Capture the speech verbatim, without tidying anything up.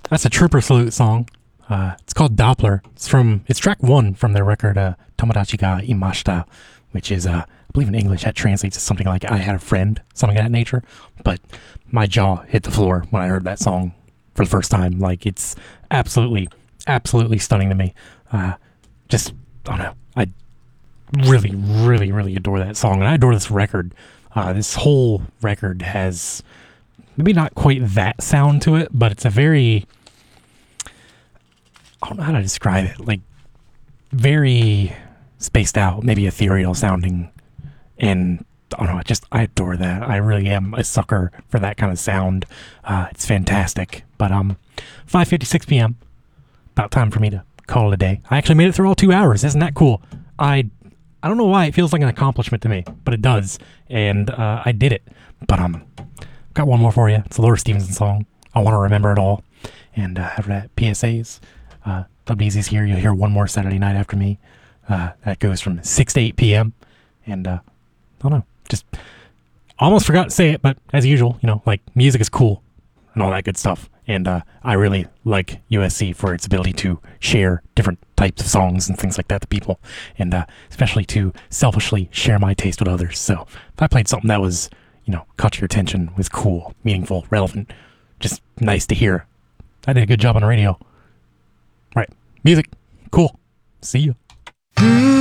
That's a Trooper Salute song. Uh, it's called Doppler. It's from it's track one from their record uh, Tomodachi ga Imashita, which is uh, I believe in English that translates to something like I had a friend, something of that nature. But my jaw hit the floor when I heard that song for the first time. Like, it's absolutely, absolutely stunning to me. Uh, just I don't know. I really, really, really adore that song, and I adore this record. Uh, this whole record has maybe not quite that sound to it, but it's a very, I don't know how to describe it, like very spaced out, maybe ethereal sounding, and I don't know, just I adore that. I really am a sucker for that kind of sound. Uh, it's fantastic. But um, five fifty-six p.m. about time for me to call it a day. I actually made it through all two hours. Isn't that cool? I I don't know why it feels like an accomplishment to me, but it does, and uh, I did it. But um, got one more for you. It's a Laura Stevenson song. I want to remember it all. And uh, after that, P S As. Uh, Dub Easy's here. You'll hear one more Saturday night after me. Uh, that goes from six to eight p.m. And uh, I don't know. Just almost forgot to say it, but as usual, you know, like, music is cool and all that good stuff. And uh, I really like U S C for its ability to share different types of songs and things like that to people, and uh, especially to selfishly share my taste with others. So if I played something that was, you know, caught your attention, was cool, meaningful, relevant, just nice to hear, I did a good job on the radio. Right. Music. Cool. See you.